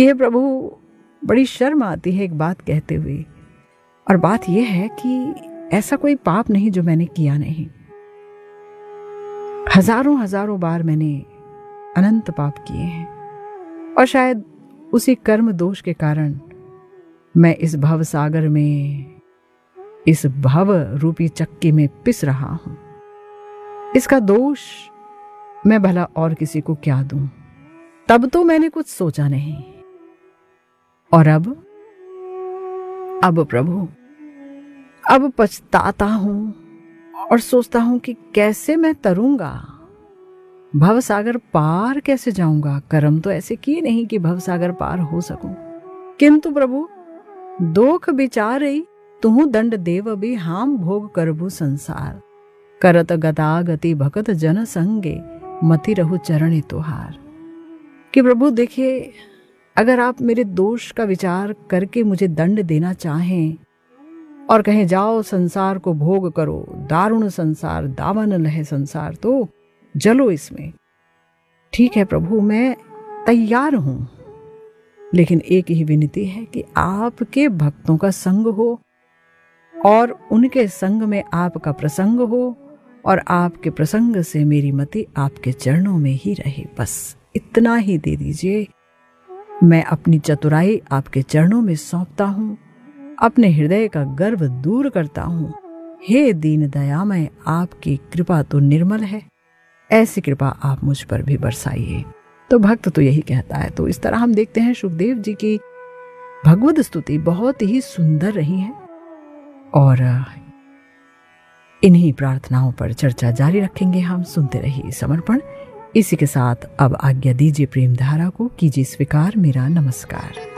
कि हे प्रभु, बड़ी शर्म आती है एक बात कहते हुए, और बात यह है कि ऐसा कोई पाप नहीं जो मैंने किया नहीं। हजारों हजारों बार मैंने अनंत पाप किए हैं, और शायद उसी कर्म दोष के कारण मैं इस भव सागर में, इस भव रूपी चक्की में पिस रहा हूं। इसका दोष मैं भला और किसी को क्या दूं? तब तो मैंने कुछ सोचा नहीं, और अब प्रभु, अब पछताता हूं और सोचता हूं कि कैसे मैं तरूंगा, भव सागर पार कैसे जाऊंगा। कर्म तो ऐसे किए नहीं कि भव सागर पार हो सकूं, किंतु प्रभु दोख विचारई तुहु दंड देव भी हाम भोग करबु संसार। करत गतागति भगत जन संगे मति रहु चरण तुहार। कि प्रभु देखिए, अगर आप मेरे दोष का विचार करके मुझे दंड देना चाहें और कहें जाओ संसार को भोग करो, दारुण संसार, दामन लहे संसार, तो जलो इसमें, ठीक है प्रभु, मैं तैयार हूं। लेकिन एक ही विनती है कि आपके भक्तों का संग हो और उनके संग में आपका प्रसंग हो, और आपके प्रसंग से मेरी मति आपके चरणों में ही रहे। बस इतना ही दे दीजिए। मैं अपनी चतुराई आपके चरणों में सौंपता हूं, अपने हृदय का गर्व दूर करता हूं। हे दीन दयामय, आपकी कृपा तो निर्मल है, ऐसी कृपा आप मुझ पर भी बरसाइए। तो भक्त तो यही कहता है। तो इस तरह हम देखते हैं सुखदेव जी की भगवद स्तुति बहुत ही सुंदर रही है, और इन्हीं प्रार्थनाओं पर चर्चा जारी रखेंगे हम। सुनते रहिए समर्पण। इसी के साथ अब आज्ञा दीजिए प्रेम धारा को, कीजिए स्वीकार मेरा नमस्कार।